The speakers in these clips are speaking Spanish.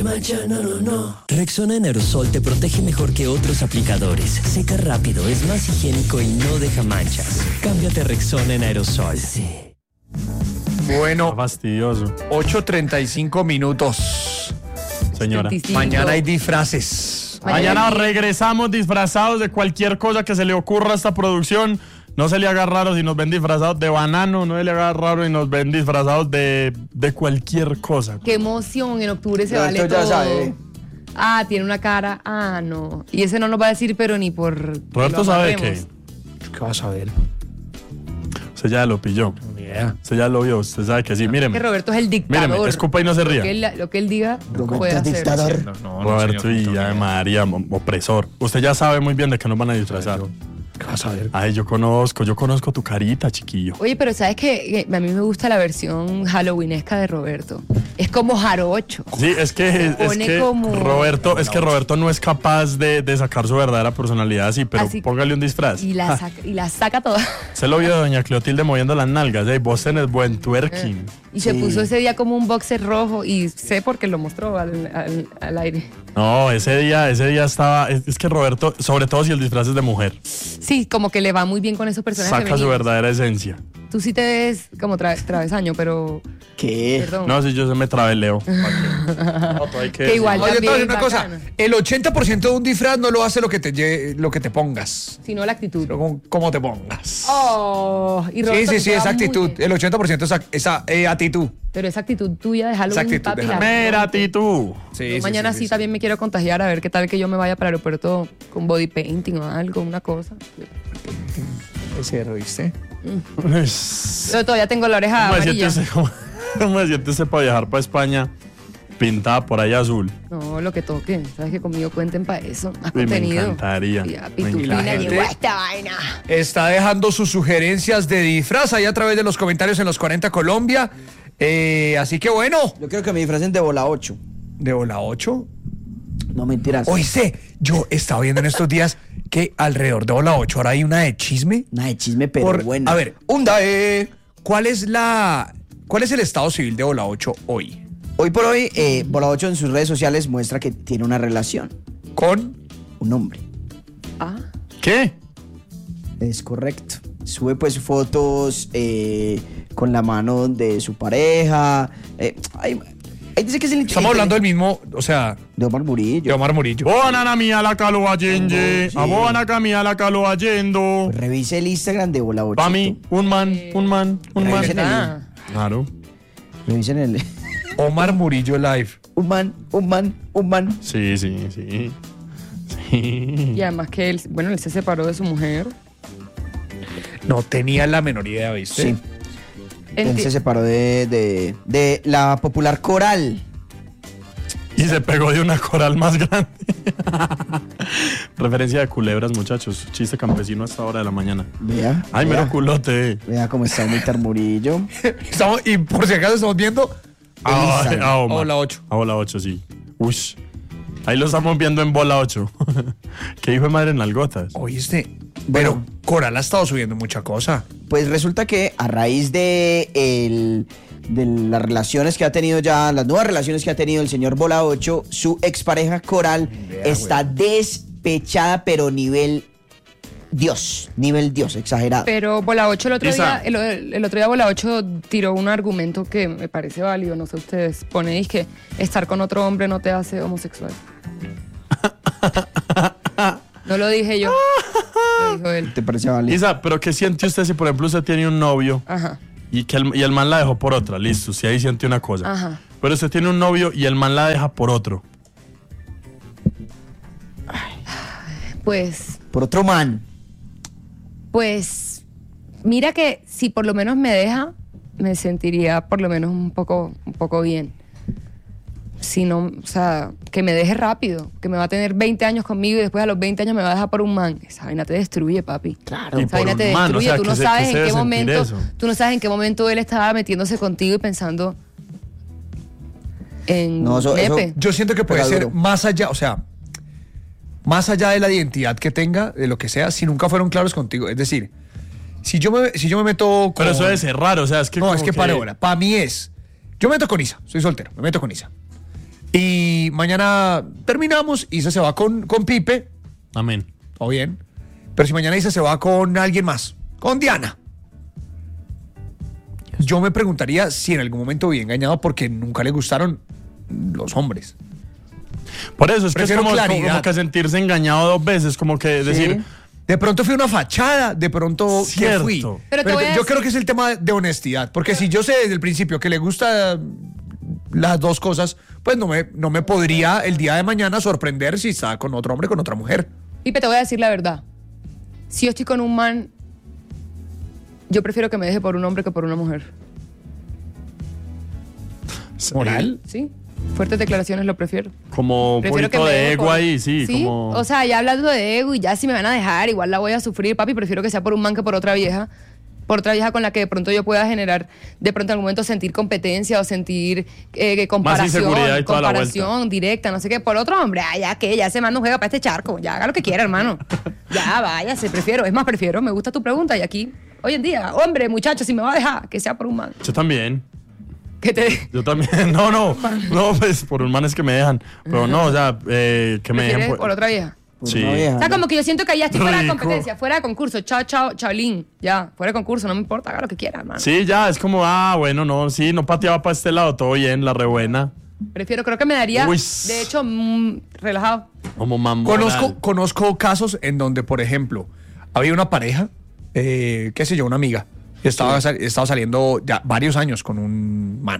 mancha, no, no, no. Rexona en aerosol te protege mejor que otros aplicadores. Seca rápido, es más higiénico y no deja manchas. Cámbiate a Rexona en aerosol. Sí. Bueno, fastidioso. 8:35 minutos. Señora. 35. Mañana hay disfraces. Mañana regresamos disfrazados de cualquier cosa que se le ocurra a esta producción. No se le haga raro si nos ven disfrazados de banano, no se le haga raro si nos ven disfrazados de cualquier cosa. Qué emoción, en octubre se vale Roberto ya todo. sabe. Ah, tiene una cara. Ah, no. Y ese no nos va a decir, pero ni por... Roberto lo sabe amarremos. ¿Qué vas a ver? Usted ya lo pilló. Ni idea. Usted ya lo vio, usted sabe que sí. Míreme. Que Roberto es el dictador. Míreme, escupa y no se ría. Lo que él diga, Roberto puede es hacer. dictador. No, Roberto señor, y Ave María, opresor. Usted ya sabe muy bien de qué nos van a disfrazar. ¿Qué vas a ver? Ay, yo conozco tu carita, chiquillo. Oye, pero ¿sabes qué? A mí me gusta la versión halloweenesca de Roberto. Es como jarocho. Sí, es que como- Roberto no es capaz de sacar su verdadera personalidad así, pero Así- póngale un disfraz. Y la saca toda. Se lo vio de doña Cleotilde moviendo las nalgas. Vos tenés buen twerking. Y se Sí. puso ese día como un boxer rojo y sé porque lo mostró al aire. No, ese día estaba... Es que Roberto, sobre todo si el disfraz es de mujer, Sí, como que le va muy bien con esos personajes saca su femeninos. verdadera esencia. Tú sí te ves como travesaño, pero... ¿Qué? Perdón. No, si yo se me trabé, Leo. No, todo hay que Que igual Oye, te voy a decir también una cosa. bacano. El 80% de un disfraz no lo hace lo que te pongas, Sino la actitud. sino cómo te pongas. Oh, y Sí, Roberto sí, te sí, va esa muy actitud. bien. El 80% es esa actitud. Pero esa actitud tuya de Halloween, Esa actitud papi, de la Halloween. Mira, rompe. tú. Sí, Yo mañana sí, también me quiero contagiar a ver qué tal que yo me vaya para el aeropuerto con body painting o algo, una cosa. Ese, ¿viste? Pero todavía tengo la oreja amarilla. ¿Cómo me sientes para viajar para España pintada por ahí azul? No, lo que toque. Sabes que conmigo cuenten para eso. Más Uy, me contenido. encantaría. Ya, Me pitufina, encantaría. llegó esta vaina. Está dejando sus sugerencias de disfraz ahí a través de los comentarios en los 40 Colombia. Así que bueno, Yo creo que me disfracen de bola 8. de Bola 8. No mentiras. Oíste, yo estaba viendo en estos días que alrededor de Bola 8 ahora hay una de chisme. Nada de chisme, pero bueno. A ver, ¿cuál es el estado civil de Bola 8 hoy? Hoy por hoy, Bola 8 en sus redes sociales muestra que tiene una relación. Con Un hombre. Ah, ¿Qué? Es correcto. Sube pues fotos con la mano de su pareja. Ahí dice que es el... Estamos hablando del mismo, o sea, de Omar Murillo. de Omar Murillo. Buona mía la calo agende. Sí. A buona mía la calo agendo. Pues revise el Instagram de Bola 8. Pa' mí, un man. Revisen ah. Claro. Revisen el... Omar Murillo Live. un man. Sí. Y además que él se separó de su mujer. No tenía la menor idea, ¿viste? Sí. Él se separó de la popular Coral. Y se pegó de una coral más grande. Referencia de culebras, muchachos. Chiste campesino a esta hora de la mañana. Vea. Ay, vea, mero culote. Vea cómo está Omar Murillo. Y por si acaso estamos viendo A Bola 8. A Bola 8, sí. Ush. Ahí lo estamos viendo en Bola 8. ¿Qué hijo de madre en algotas? Oíste, Bueno. pero Coral ha estado subiendo mucha cosa. Pues resulta que a raíz de las relaciones que ha tenido ya, las nuevas relaciones que ha tenido el señor Bola 8, su expareja Coral está despechada, pero nivel Dios, exagerado. Pero Bola 8 el otro Isa. día, el otro día Bola 8 tiró un argumento que me parece válido, no sé ustedes. Pone que estar con otro hombre no te hace homosexual. No lo dije yo, lo dijo él. ¿Te parece válido? Isa, pero ¿qué siente usted si, por ejemplo, usted tiene un novio Ajá, y el man la dejó por otra? Listo, si ahí siente una cosa. ajá. Pero usted tiene un novio y el man la deja por otro. Pues, Por otro man. mira que si por lo menos me deja, me sentiría por lo menos un poco bien. Si no, o sea, que me deje rápido, que me va a tener 20 años conmigo y después a los 20 años me va a dejar por un man. Esa vaina te destruye, papi. Claro. Y Esa vaina por te un man, destruye. o sea, Tú que no se- sabes que se en debe qué sentir momento, eso. tú no sabes en qué momento él estaba metiéndose contigo y pensando en No, eso- nepe. Yo siento que puede Pega ser duro. más allá, o sea, más allá de la identidad que tenga, de lo que sea, si nunca fueron claros contigo. Es decir, si yo me meto con... Pero eso debe ser raro, o sea, es que... No, como es que para mí es... Yo me meto con Isa, soy soltero, me meto con Isa. Y mañana terminamos, Isa se va con Pipe, Amén. todo bien. Pero si mañana Isa se va con alguien más, con Diana, yo me preguntaría si en algún momento vi engañado porque nunca le gustaron los hombres. Por eso es que es Prefiero como claridad. que sentirse engañado 2 veces, como que decir, De pronto fui una fachada, de pronto ¿qué Cierto. fui? Pero te Pero voy a yo decir- creo que es el tema de honestidad, porque si yo sé desde el principio que le gusta las dos cosas, pues no me podría el día de mañana sorprender si está con otro hombre, con otra mujer. Pipe, te voy a decir la verdad. Si yo estoy con un man, yo prefiero que me deje por un hombre que por una mujer. Moral. ¿Sí? Fuertes declaraciones lo prefiero. como un Prefiero que poquito me de deje ego por- ahí, sí, como... O sea, ya hablando de ego y ya si me van a dejar, igual la voy a sufrir, papi. Prefiero que sea por un man que por otra vieja. Por otra vieja con la que de pronto yo pueda generar, de pronto en algún momento sentir competencia o sentir comparación. inseguridad y toda la comparación directa, no sé qué. Por otro hombre, ya ese man no juega para este charco. Ya haga lo que quiera, hermano. Ya, váyase, prefiero. Es más, prefiero. Me gusta tu pregunta y aquí, hoy en día, hombre, muchacho, si me va a dejar, que sea por un man. Yo también. Que te... Yo también. No, pues por un man es que me dejan. Pero no, o sea, que me ¿Prefieres dejen. por otra vieja? Por Sí. una vieja, O sea, ¿no? como que yo siento que ya estoy fuera de Rico. competencia, fuera de concurso. Chao, chaolín. Ya, fuera de concurso, no me importa, haga lo que quiera, hermano. Sí, ya, es como, bueno, no, sí, no pateaba para este lado, todo bien, la rebuena. Prefiero, creo que me daría, Uy. de hecho, relajado. Como mambo. Conozco casos en donde, por ejemplo, había una pareja, qué sé yo, una amiga, y estaba saliendo ya varios años con un man.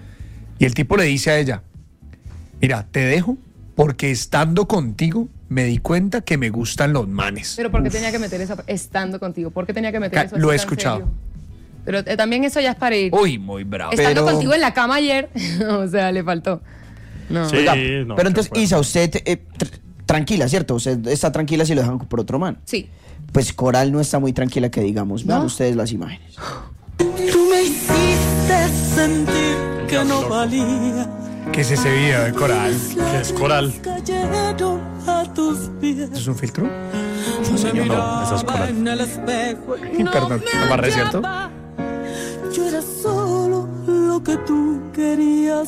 Y el tipo le dice a ella, mira, te dejo porque estando contigo me di cuenta que me gustan los manes. Pero ¿por qué tenía que meter eso estando contigo? ¿Por qué tenía que meter eso? Lo así he tan escuchado. serio? Pero también eso ya es para ir. Uy, muy bravo. Estando Pero- contigo en la cama ayer, o sea, le faltó. No. Sí, Oiga, no, pero entonces, qué fuerte. Isa, usted tranquila, ¿cierto? Usted está tranquila si lo dejan por otro man. Sí. Pues Coral no está muy tranquila que digamos. Vean ¿No? ustedes las imágenes. Tú me hiciste sentir que no valía. ¿Qué es ese video de Coral? ¿Qué es Coral? Cayeron a tus pies. ¿Eso es un filtro? No, señor, no, esa es Coral. en el espejo y Ay, perdón, me amarré, ¿cierto? miraba. Yo era solo lo que tú querías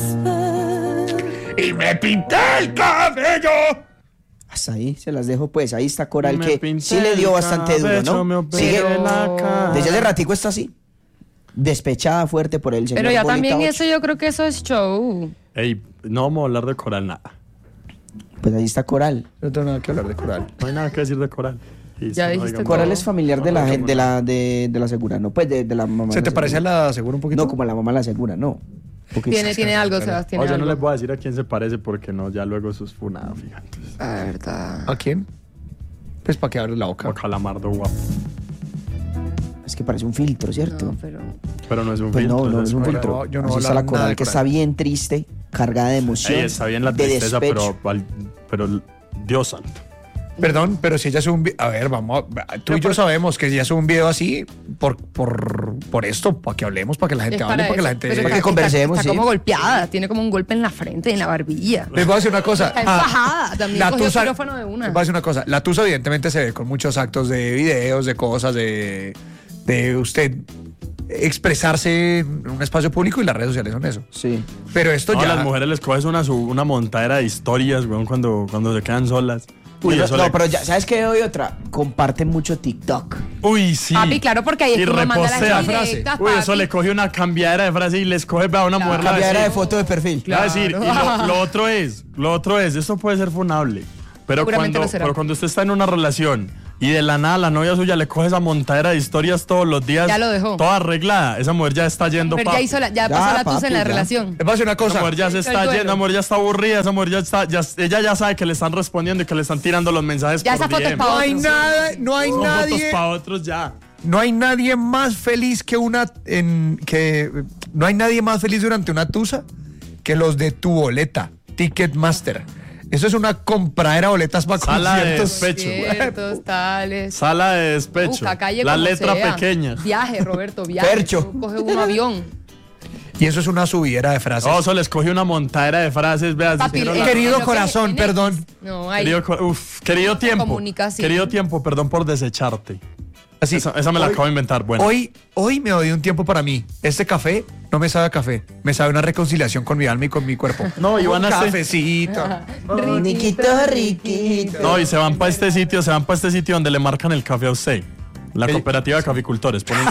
ver. ¡Y me pinté el cabello! Hasta ahí se las dejo, pues. Ahí está Coral, Me que pinté sí le dio el bastante duro, cabello, me ¿no? operé Sigue. la cara. Desde hace ratico está así. Despechada fuerte por el señor Pero ya Bolita también 8. eso yo creo que eso es show. Ey, no vamos a hablar de Coral, nada. Pues ahí está Coral. No tengo nada que hablar de Coral. No hay nada que decir de Coral. Y Ya sí, dijiste digamos- Coral No. es familiar de la gente de la Segura, no, pues de la mamá. ¿Se de te la parece a Segura. la segura un poquito? No, como a la mamá de la Segura, no. Porque Tiene algo, Sebastián. No, yo no algo. les voy a decir a quién se parece porque no, ya luego eso es funado, fíjate. La verdad. ¿A quién? Pues para que abres la boca. Como Calamardo guapo. es que parece un filtro, ¿cierto? No, pero... Pero no es un Pues filtro. no, no esa es un Coral. filtro. Yo no Así voy a está hablar la nada Coral, de que Coral. está bien triste, cargada de emoción. Ey, está bien la de tristeza, despecho. pero Dios santo. Perdón, pero si ella sube un video... A ver, vamos... Tú y yo sabemos que si ella sube un video así por esto, para que hablemos, para que la gente Es hable, para que la gente... Pero Para que está- conversemos, Está sí. como golpeada, tiene como un golpe en la frente, en la barbilla. Les voy a decir una cosa. Está enfajada, también la cogió tusa, quirófano de una. Les voy a decir una cosa. La tusa evidentemente se ve con muchos actos de videos, de cosas, de usted expresarse en un espacio público y las redes sociales son eso. Sí. Pero esto No, ya... a las mujeres les coges una montadera de historias, weón, cuando se quedan solas. Uy, no, eso no, le- pero ya, ¿sabes qué? Hoy otra. Comparten mucho TikTok. Uy, sí. Papi, claro, porque ahí es Y que uno manda las repostea indirectas, Uy, eso papi. le coge una cambiadera de frase y les coge a una mujer. le va a Cambiadera de decir- foto de perfil. le va a decir, y lo otro es, esto puede ser funable. Pero Seguramente lo será. cuando usted está en una relación y de la nada la novia suya le coge esa montadera de historias todos los días, Ya lo dejó. toda arreglada, esa mujer ya está yendo Pero pa- ya pasó la tusa papi, en la ya. relación. Les voy a decir una Esa cosa. mujer ya se Hizo está el duelo. yendo, esa mujer ya está aburrida, esa mujer ella ya sabe que le están respondiendo y que le están tirando los mensajes Ya por esa foto es DM. pa' No hay otro. nada, no hay Son fotos nadie... para otros ya. No hay nadie más feliz no hay nadie más feliz durante una tusa que los de tu boleta, Ticketmaster. Eso es una compradera de boletas para Sala de conciertos. despecho. Ciertos, tales. Sala de despecho. Uf, a calle la como letra sea. pequeña. Viaje, Roberto, viaje. Percho. Tú coge un avión. Y eso es una subidera de frases. No, eso les coge una montadera de frases, veas. Papi, hicieron el- la- Querido lo que corazón, en perdón. X. No, hay. Querido tiempo. Comunicación. Querido tiempo, perdón por desecharte. Así. Esa me la acabo de inventar. Bueno. Hoy me doy un tiempo para mí. Este café no me sabe a café. Me sabe una reconciliación con mi alma y con mi cuerpo. No, y van un a hacer- cafecito. Riquito. No, y se van para este sitio donde le marcan el café a usted. La cooperativa de caficultores. Se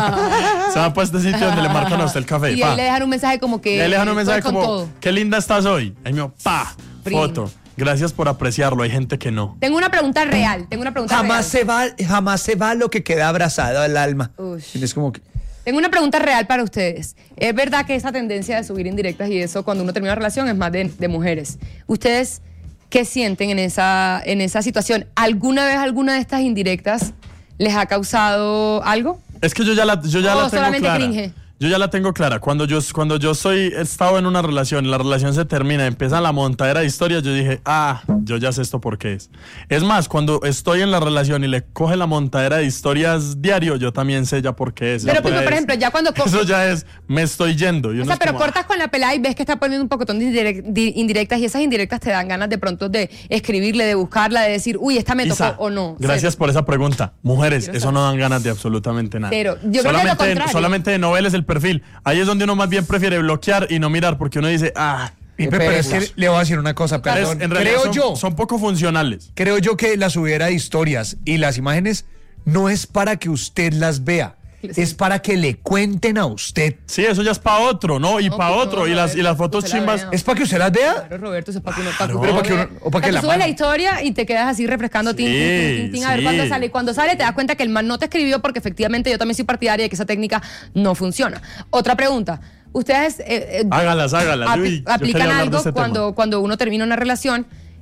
van para este sitio donde le marcan a usted el café. Y pa. ahí le dejan un mensaje como que. Y ahí le dejan un mensaje con como, todo. qué linda estás hoy. Ahí me pa, Prin. foto. Gracias por apreciarlo. Hay gente que no. Tengo una pregunta real. Jamás se va lo que queda abrazado al alma. Ush. Es como que, Tengo una pregunta real para ustedes. Es verdad que esa tendencia de subir indirectas y eso cuando uno termina una relación es más de mujeres. ¿Ustedes qué sienten en esa situación? ¿Alguna vez alguna de estas indirectas les ha causado algo? Es que yo ya la tengo solamente clara. cringe. Yo ya la tengo clara. Cuando yo he estado en una relación, la relación se termina, empieza la montadera de historias, yo dije, yo ya sé esto por qué es. Es más, cuando estoy en la relación y le coge la montadera de historias diario, yo también sé ya por qué es. Pero Ya por es- ejemplo, ya cuando... Eso ya es, me estoy yendo. Y O uno sea, es pero como, cortas con la pelada y ves que está poniendo un pocotón de indirectas y esas indirectas te dan ganas de pronto de escribirle, de buscarla, de decir, uy, esta me tocó Isa, o no. Gracias por esa pregunta. Mujeres, Quiero eso saber. no dan ganas de absolutamente nada. Cero. Yo creo que lo contrario. Solamente de novelas el perfil. Ahí es donde uno más bien prefiere bloquear y no mirar porque uno dice, Pipe, pero es que le voy a decir una cosa, pero perdón. en realidad Creo son poco funcionales. que la subida de historias y las imágenes no es para que usted las vea, es para que le cuenten a usted. Sí, eso ya es para otro, ¿no? Y No, para pues, otro. no, Y las Roberto, fotos que se la chimbas. vea. ¿Es para que usted las vea? Claro, Roberto, eso es para que uno... Claro. Pero para que uno- o para que tú la subes la mano. historia y te quedas así refrescando, tin, tin, tin, tin, a ver sí. cuándo sale. Y cuando sale te das cuenta que el man no te escribió porque efectivamente yo también soy partidaria de que esa técnica no funciona. Otra pregunta. Ustedes Hágalas. Uy, yo aplican quería hablar de algo este tema. cuando uno termina una relación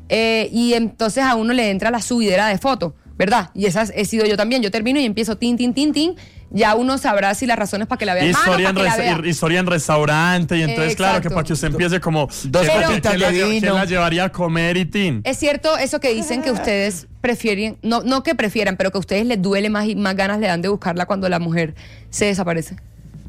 y entonces a uno le entra la subidera de foto, ¿verdad? Y esa he sido yo también. Yo termino y empiezo tin, tin, tin, tin. Ya uno sabrá si la razón es para que la vea el man o Historia, para que la vea. historia en restaurante. Y entonces, claro, que Exacto. para que usted empiece como. Dos ¿quién copitas la- de quién vino. la llevaría a comer y tin? Es cierto eso que dicen que ustedes prefieren, no que prefieran, pero que a ustedes les duele más y más ganas le dan de buscarla cuando la mujer se desaparece.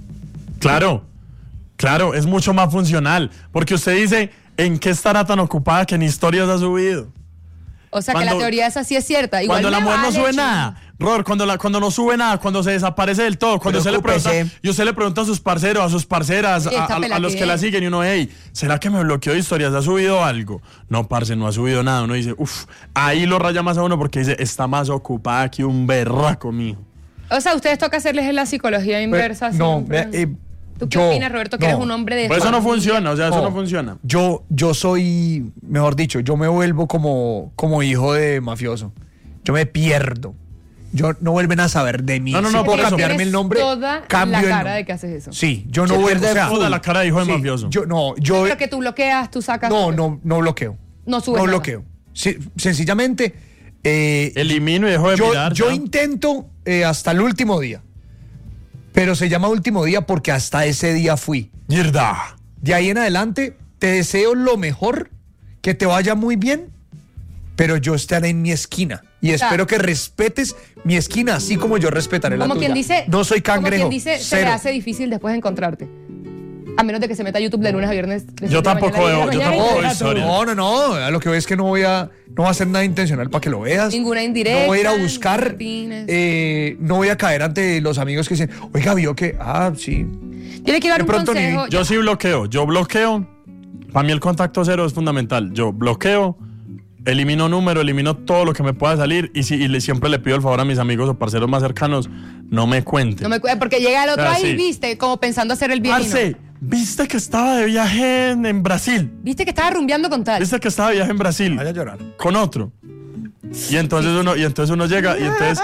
Claro, es mucho más funcional. Porque usted dice, ¿en qué estará tan ocupada que en historias ha subido? O sea que la teoría esa sí es cierta. Igual Cuando la me mujer no vale, sube chico. nada. Robert, cuando no sube nada, cuando se desaparece del todo, cuando usted le pregunta, Preocúpese. y usted le pregunta a sus parceros, a sus parceras, ¿Y esta a pela los qué que la es? siguen, y uno, hey, ¿será que me bloqueó de historias? ¿Ha subido algo? No, parce, no ha subido nada. Uno dice, ahí lo raya más a uno porque dice, está más ocupada que un berraco, mijo. O sea, ustedes toca hacerles la psicología inversa. no, siempre. vea, ¿Tú qué yo- opinas, Roberto, que no. eres un hombre de... Pues eso no familia? funciona, o sea, eso No. no funciona. Yo soy, mejor dicho, yo me vuelvo como hijo de mafioso. Yo me pierdo. Yo no vuelven a saber de mí. No, Si por puedo eso. cambiarme el nombre, Toda cambio la el cara nombre. de que haces eso. Sí, yo no Se vuelvo pierde a Toda la cara de hijo de mafioso. yo Pero que tú bloqueas, tú sacas... no bloqueo. No subes nada. bloqueo. Sí, sencillamente Elimino y dejo de mirar. yo ya. intento hasta el último día. Pero se llama último día porque hasta ese día fui. Mierda. De ahí en adelante, te deseo lo mejor, que te vaya muy bien, pero yo estaré en mi esquina. Y espero que respetes mi esquina, así como yo respetaré la Como tuya. quien dice... No soy Como cangrejo. quien dice, se le cero. hace difícil después encontrarte. A menos de que se meta a YouTube de lunes a viernes. de Yo 7 de la tampoco mañana, veo- 10 de yo la mañana, tampoco y- veo historia. No. A lo que veo es que no voy a hacer nada intencional para que lo veas. Ninguna indirecta, No voy a ir a buscar. cortines. No voy a caer ante los amigos que dicen, oiga, vio que. Sí. Yo le quiero dar De un pronto ni- consejo. Yo sí bloqueo. Yo bloqueo. Para mí el contacto cero es fundamental. Yo bloqueo, elimino número, elimino todo lo que me pueda salir y siempre le pido el favor a mis amigos o parceros más cercanos, no me cuenten. No me porque llega el otro Ah, ahí, sí. viste, como pensando hacer el bien. y no. Parce, ¿viste que estaba de viaje en Brasil? Viste que estaba rumbeando con tal. ¿Viste que estaba de viaje en Brasil? Vaya a llorar. Con otro. Y entonces uno llega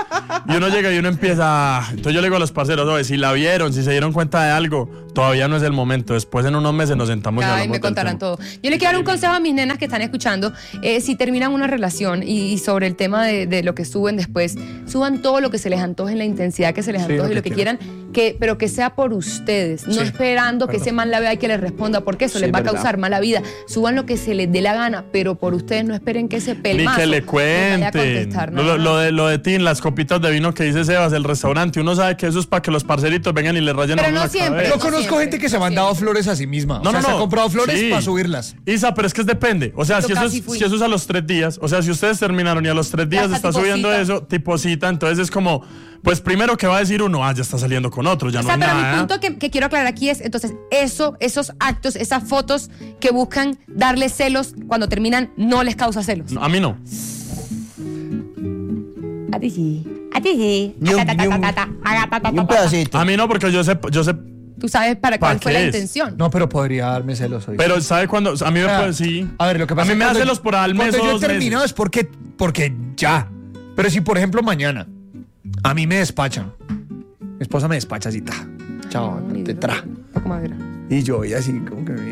y uno empieza. Entonces yo le digo a los parceros, oye, si la vieron, si se dieron cuenta de algo, todavía no es el momento. Después en unos meses nos sentamos y Ay, hablamos me del contarán tema. todo. Yo le quiero dar un consejo a mis nenas que están escuchando. Si terminan una relación y sobre el tema de lo que suben después, suban todo lo que se les antoje en la intensidad que se les Sí, antoje y lo lo que que quieran, pero que sea por ustedes, no Sí, esperando que perdón. ese man la vea y que les responda, porque eso Sí, les va a verdad. causar mala vida. Suban lo que se les dé la gana, pero por ustedes no esperen que ese pelmazo Ni que le cuenten, Exactamente. contestar nada. Lo de Tin, las copitas de vino que dice Sebas, el restaurante, uno sabe que eso es para que los parceritos vengan y le rayen a Pero uno no la siempre. cabeza. Yo conozco siempre, gente que se ha no mandado siempre. flores a sí misma. No, o sea, no, se no. ha comprado flores Sí. para subirlas. Isa, pero es que depende. O sea, Yo si casi eso fui. es a los 3 días, o sea, si ustedes terminaron y a los 3 días Ya está está tipo subiendo cita. eso, tipo cita, entonces es como, pues primero que va a decir uno, ya está saliendo con otro, ya O no sea, hay pero mi nada. punto que quiero aclarar aquí es, entonces, esos actos, esas fotos que buscan darle celos cuando terminan, no les causa celos. A mí no. A ti sí. A ti sí. Ni un pedacito. A mí no, porque yo sé, Tú sabes para ¿Para cuál fue qué la es? intención. No, pero podría darme celos hoy. pero ¿sabe cuándo? A mí me sea, puede, sí. A ver, lo que pasa a mí es me cuando- hace los por al mes cuando o yo 2 he terminado meses. es porque ya. Pero si, por ejemplo, mañana a mí me despachan, mi esposa me despacha así, ta, chao, te tra. Poco madera. Y yo voy así, como que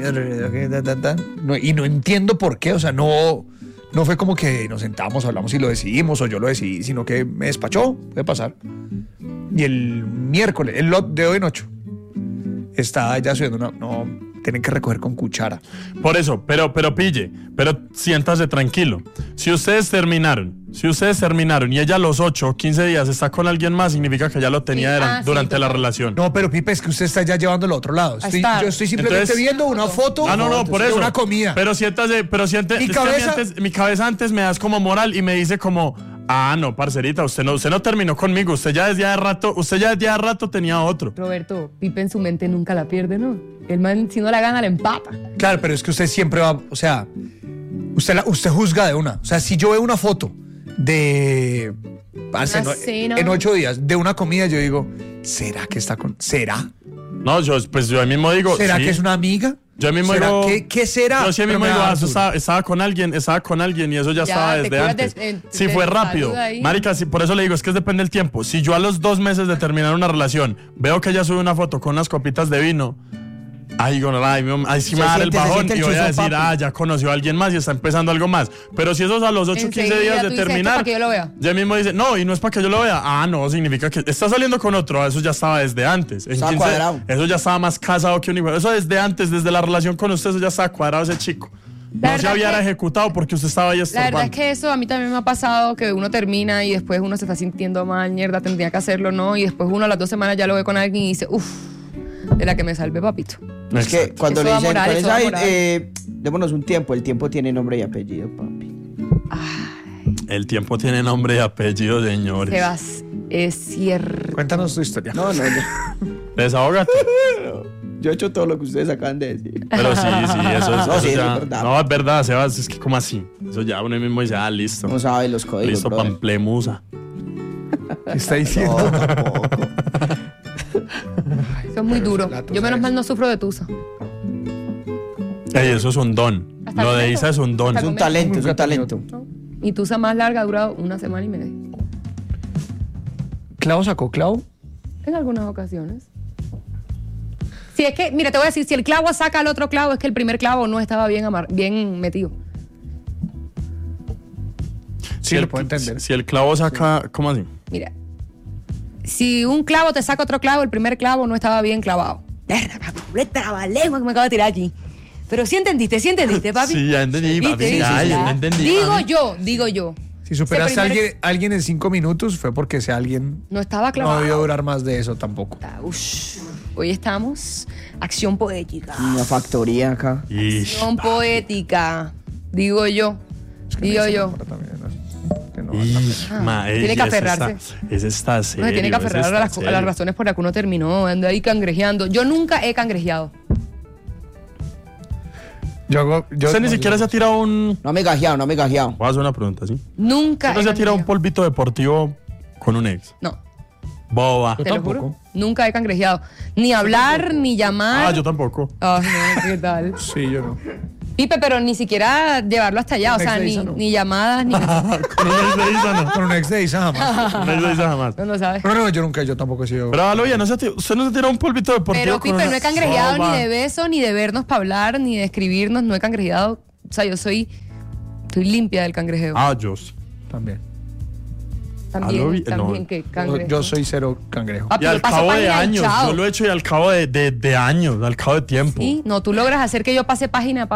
no, y no entiendo por qué, o sea, no fue como que nos sentamos, hablamos y lo decidimos, o yo lo decidí, sino que me despachó, puede pasar. Y el miércoles, el lot de hoy en 8, está ya subiendo no, tienen que recoger con cuchara. Por eso, pero pille, pero siéntase tranquilo. Si ustedes terminaron y ella a los 8 o 15 días está con alguien más, significa que ya lo tenía Sí, sí, durante la total. relación. No, pero Pipe, es que usted está ya llevándolo al otro lado. estar. Yo estoy simplemente Entonces- viendo una foto por de eso. una comida. Pero siéntase, Mi es que cabeza- mi cabeza antes me das como moral y me dice como, no, parcerita, usted no terminó conmigo, usted ya desde hace rato tenía otro. Roberto, Pipe en su mente nunca la pierde, ¿no? El man, si no la gana, la empata. Claro, pero es que usted siempre va, o sea, usted juzga de una. O sea, si yo veo una foto de cena. en 8 días de una comida, yo digo, ¿será que está con? ¿Será? No, yo ahí mismo digo, ¿Será sí. que es una amiga? Yo mismo ¿Será digo, ¿Qué será? Yo sí Pero mismo me digo, da eso duro. estaba con alguien y eso ya estaba te desde curas antes. de Si fue salud rápido. ahí. Marica, por eso le digo, es que depende del tiempo. Si yo a los 2 meses de terminar una relación veo que ella sube una foto con unas copitas de vino, ahí sí me va a dar el bajón siente el y voy a chuzo, decir, papi. ya conoció a alguien más y está empezando algo más. Pero si eso es a los 8 o 15 Enseguida días tú de dices, terminar, "Esto para que yo lo vea". ya mismo dice, no, y no es para que yo lo vea. No, significa que está saliendo con otro. Eso ya estaba desde antes. En Estaba 15 cuadrado. Eso ya estaba más casado que un hijo. Eso desde antes, desde la relación con usted, eso ya estaba cuadrado ese chico. La No se verdad había que- ejecutado porque usted estaba ahí La estorbando. verdad es que eso a mí también me ha pasado, que uno termina y después uno se está sintiendo mal, mierda, tendría que hacerlo, ¿no? Y después uno a las 2 semanas ya lo ve con alguien y dice, uff, de la que me salve, papito. Es que Exacto. cuando Eso le da dicen, moral, ¿cuál es? eso da Ay, moral. démonos un tiempo, el tiempo tiene nombre y apellido, papi. El tiempo tiene nombre y apellido, señores. Sebas, es cierto. Cuéntanos tu historia. No, Desahógate. yo he hecho todo lo que ustedes acaban de decir. Pero sí, eso es, No, eso sí, ya- es verdad. No, es verdad, Sebas, es que como así. Eso ya uno mismo dice, listo. No sabe los códigos, Listo, brother. pamplemusa. ¿Qué está diciendo? No, tampoco. Eso es muy duro. la tusa Yo menos es- mal no sufro de tusa. Ey, eso es un don. Hasta Lo de comer. Isa es un don. Es un talento, es un talento. Mi tusa más larga ha durado 1 semana y media. ¿Clavo sacó clavo? En algunas ocasiones. Si es que, mira, te voy a decir, si el clavo saca al otro clavo, es que el primer clavo no estaba bien metido. Sí, lo puedo entender. Si el clavo saca, ¿cómo así? Mira, si un clavo te saca otro clavo, el primer clavo no estaba bien clavado. Trabalengua que me acabo de tirar aquí. Pero sí entendiste, papi. Sí, ya entendí, ¿Viste? papi. ¿Viste? Ya entendí. Digo yo. Si superaste a Ese primer- alguien en 5 minutos, fue porque ese alguien No estaba no clavado. debió durar más de eso tampoco. Ush. Hoy estamos. Acción poética. Una factoría acá. Ish. Acción poética. Digo yo. Digo yo. Tiene que aferrarse. Ese está serio. Uno se tiene que aferrar ese a está las serio. razones por las que uno terminó. Anda ahí cangrejeando. Yo nunca he cangrejeado. Usted ni siquiera se ha tirado un... No me he gajeado, no me he gajeado. Voy a hacer una pregunta, ¿sí? Nunca ¿Usted no he se ha tirado un cangrejeado. polvito deportivo con un ex? No, Boba. te lo juro. Nunca he cangrejeado. Ni hablar, ni llamar. Yo tampoco. Ay, no, ¿qué tal? Sí, yo no. Pipe, pero ni siquiera llevarlo hasta allá. O Un sea, ex de ni, Isa, no. ni llamadas, ni... Con un ex de Isa no. Con un ex de Isa jamás. Con un ex de Isa jamás. No lo sabes. No, yo tampoco he sido. Pero Aloya, usted no se tiró un polvito deportivo Pero, con Pipe, una- no he cangrejeado Boba. ni de beso, ni de vernos para hablar, ni de escribirnos. No he cangrejeado. O sea, estoy limpia del cangrejeo. Yo sí. También. También no. que cangrejo. Yo soy cero cangrejo. Papi, Y yo al paso cabo de página y años, chao. yo lo he hecho y al cabo de años, al cabo de tiempo. Sí, no, tú logras hacer que yo pase página